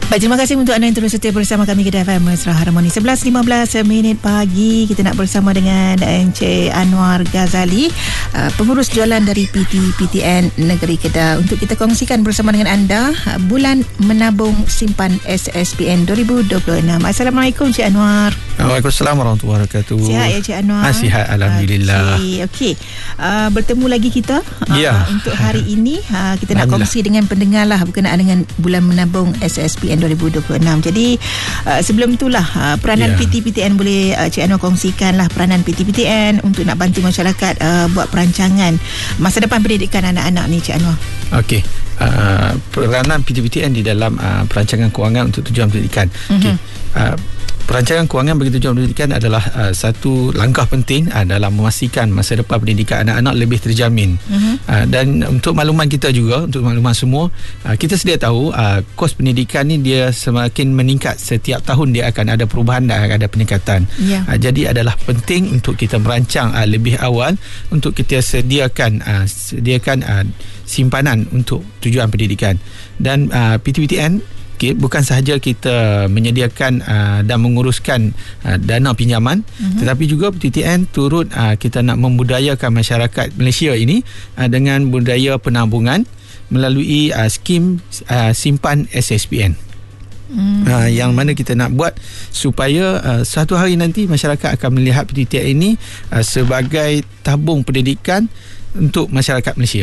Baik, terima kasih untuk anda yang terus setia bersama kami Kedah FM Mesra Harmoni. 11.15 minit pagi, kita nak bersama dengan Encik Anwar Ghazali, pengurus jualan dari PTPTN Negeri Kedah, untuk kita kongsikan bersama dengan anda bulan menabung simpan SSPN 2026. Assalamualaikum Cik Anwar. Waalaikumsalam warahmatullahi wabarakatuh. Sihat ya Cik Anwar? Sihat, alhamdulillah. Okey. Bertemu lagi kita untuk hari ini. Kita nak kongsi dengan pendengar lah berkenaan dengan bulan menabung SSPN 2026. Jadi sebelum itulah peranan PTPTN, boleh Cik Anwar kongsikan lah peranan PTPTN untuk nak bantu masyarakat buat perancangan masa depan pendidikan anak-anak ni Cik Anwar. Okey. Peranan PTPTN di dalam perancangan kewangan untuk tujuan pendidikan. Perancangan kewangan bagi tujuan pendidikan adalah satu langkah penting dalam memastikan masa depan pendidikan anak-anak lebih terjamin. Dan untuk makluman kita juga, untuk makluman semua, kita sedia tahu kos pendidikan ni dia semakin meningkat. Setiap tahun dia akan ada perubahan dan akan ada peningkatan. Jadi adalah penting untuk kita merancang lebih awal untuk kita sediakan simpanan untuk tujuan pendidikan. Dan PTPTN bukan sahaja kita menyediakan dan menguruskan dana pinjaman, tetapi juga PTPTN turut kita nak membudayakan masyarakat Malaysia ini dengan budaya penabungan melalui skim simpan SSPN. Yang mana kita nak buat supaya suatu hari nanti masyarakat akan melihat PTPTN ini sebagai tabung pendidikan untuk masyarakat Malaysia.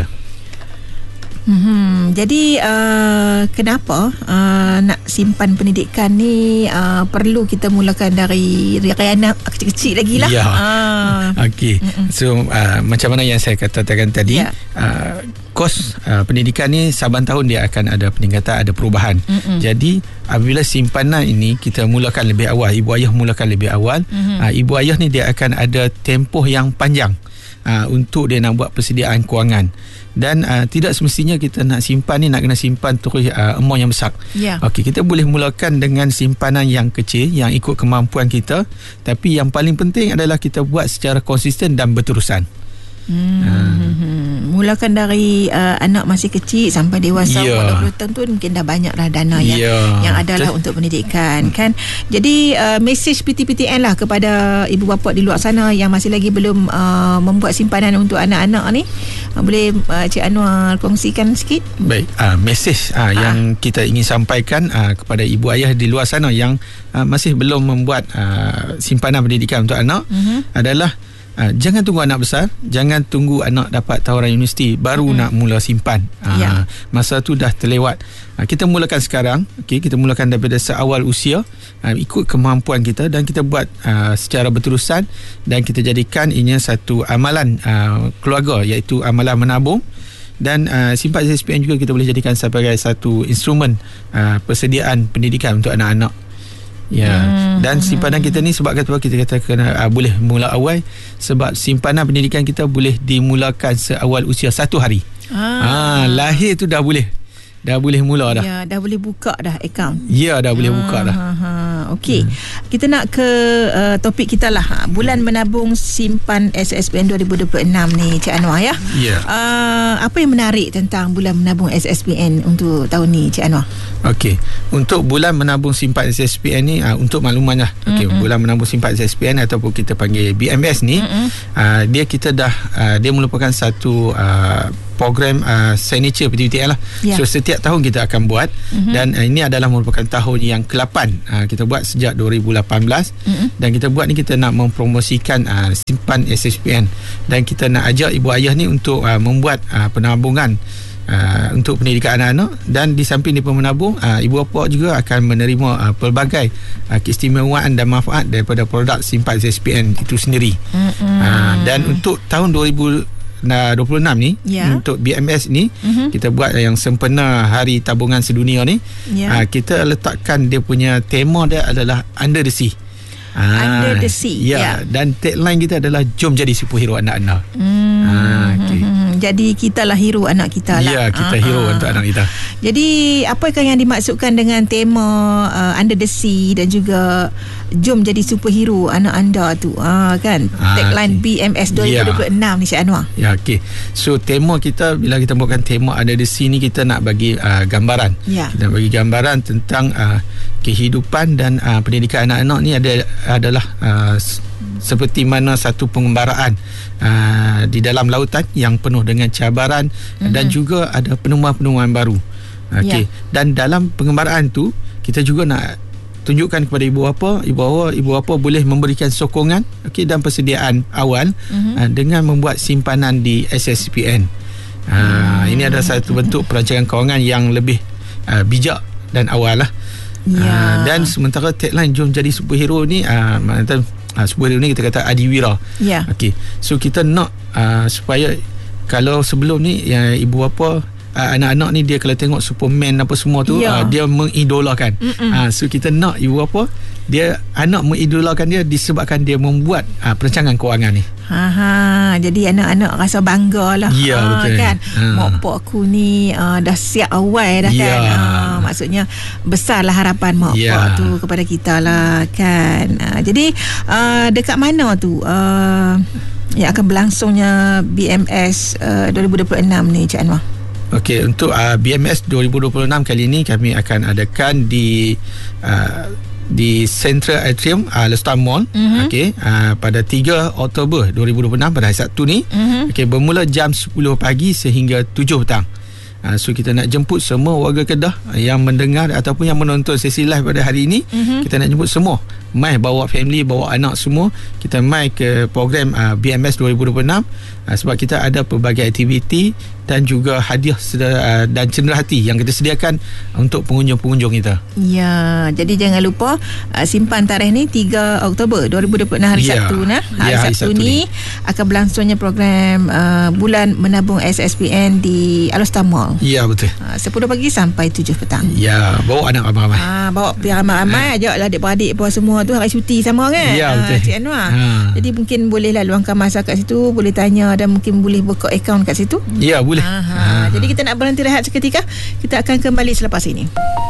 Jadi kenapa nak simpan pendidikan ni perlu kita mulakan dari anak kecil-kecil lagi lah. Okey. So macam mana yang saya katakan tadi, kos pendidikan ni saban tahun dia akan ada peningkatan, ada perubahan. Jadi apabila simpanan ini kita mulakan lebih awal, ibu ayah mulakan lebih awal, ibu ayah ni dia akan ada tempoh yang panjang untuk dia nak buat persediaan kewangan. Dan tidak semestinya kita nak simpan ni nak kena simpan terus amount yang besar. Okey, kita boleh mulakan dengan simpanan yang kecil yang ikut kemampuan kita, tapi yang paling penting adalah kita buat secara konsisten dan berterusan. Mulakan dari anak masih kecil sampai dewasa 20 tahun tu mungkin dah banyak lah dana yang adalah untuk pendidikan kan. Jadi mesej PTPTN lah kepada ibu bapa di luar sana yang masih lagi belum membuat simpanan untuk anak-anak ni, boleh Cik Anwar kongsikan sikit? Baik, mesej yang kita ingin sampaikan kepada ibu ayah di luar sana yang masih belum membuat simpanan pendidikan untuk anak adalah jangan tunggu anak besar, jangan tunggu anak dapat tawaran universiti baru nak mula simpan. Masa tu dah terlewat. Kita mulakan sekarang. Kita mulakan daripada seawal usia, ikut kemampuan kita, dan kita buat secara berterusan, dan kita jadikan ianya satu amalan keluarga, iaitu amalan menabung. Dan simpan SSPN juga kita boleh jadikan sebagai satu instrumen persediaan pendidikan untuk anak-anak. Dan simpanan kita ni sebab kita katakan boleh mula awal, sebab simpanan pendidikan kita boleh dimulakan seawal usia 1 hari. Lahir tu dah boleh mula dah. Dah boleh buka dah akaun. Dah boleh buka dah. Okey. Kita nak ke topik kita lah. Bulan menabung simpan SSPN 2026 ni Cik Anwar ya. Apa yang menarik tentang bulan menabung SSPN untuk tahun ni Cik Anwar? Okey. Untuk bulan menabung simpan SSPN ni, untuk makluman lah. Bulan menabung simpan SSPN ataupun kita panggil BMS ni, dia merupakan satu program signature PTPTN lah. So setiap tahun kita akan buat, dan ini adalah merupakan tahun yang ke-8 kita buat sejak 2018. Dan kita buat ni, kita nak mempromosikan simpan SSPN, dan kita nak ajak ibu ayah ni untuk membuat penabungan untuk pendidikan anak-anak. Dan di samping dia menabung, ibu bapa juga akan menerima pelbagai keistimewaan dan manfaat daripada produk simpan SSPN itu sendiri. Dan untuk tahun 2026 ni, untuk BMS ni, kita buat yang sempena Hari Tabungan Sedunia ni, kita letakkan dia punya tema dia adalah Under the Sea. Under the Sea. Dan tagline kita adalah jom jadi superhero anak-anak. Jadi kita lah hero anak kita lah. Ya, kita hero untuk anak kita. Jadi apakah yang dimaksudkan dengan tema Under the Sea dan juga jom jadi superhero anak anda tu, kan? Tagline BMS 2026 ni Cik Anwar. Ya, okey. So tema kita, bila kita buatkan tema Under the Sea ni, kita nak bagi gambaran. Kita bagi gambaran tentang kehidupan dan pendidikan anak-anak ni adalah seperti mana satu pengembaraan di dalam lautan yang penuh dengan cabaran dan juga ada penemuan-penemuan baru. Okey. Dan dalam pengembaraan tu kita juga nak tunjukkan kepada ibu bapa boleh memberikan sokongan, okey, dan persediaan awal dengan membuat simpanan di SSPN. Ini adalah satu bentuk perancangan kewangan yang lebih bijak dan awal lah. Dan sementara tagline jom jadi superhero ni, superhero ni kita kata adiwira. Okey. So kita nak supaya kalau sebelum ni ibu bapa anak-anak ni dia kalau tengok Superman apa semua tu, dia mengidolakan. So kita nak ibu bapa anak mengidolakan dia disebabkan dia membuat perancangan kewangan ni. Jadi anak-anak rasa bangga lah. Betul. Kan? Mak pak aku ni dah siap awal dah kan. Maksudnya besarlah harapan mak pak tu kepada kita lah kan. Jadi dekat mana tu yang akan berlangsungnya BMS 2026 ni Cik Anwar? Okey, untuk BMS 2026 kali ini kami akan adakan di Central Atrium Lestar Mall. Okey, pada 3 Oktober 2026 pada hari Sabtu ni. Okey, bermula jam 10 pagi sehingga 7 petang. So kita nak jemput semua warga Kedah yang mendengar ataupun yang menonton sesi live pada hari ini. Kita nak jemput semua, mai bawa family, bawa anak semua. Kita mai ke program BMS 2026 sebab kita ada pelbagai aktiviti dan juga hadiah dan cenderahati yang kita sediakan untuk pengunjung-pengunjung kita. Ya, jadi jangan lupa simpan tarikh ni 3 Oktober 2026 hari Sabtu nah. Hari Sabtu ni akan berlangsungnya program bulan menabung SSPN di Alostar Mall. Ya, betul. 10 pagi sampai 7 petang. Ya, bawa anak ramai-ramai. Bawa pergi ramai-ramai, ajaklah adik-beradik apa semua tu hari cuti sama kan. Ya, betul. Cik Anwar. Jadi mungkin bolehlah luangkan masa kat situ, boleh tanya dan mungkin boleh buka akaun kat situ. Ya, boleh. Jadi kita nak berhenti rehat seketika. Kita akan kembali selepas ini.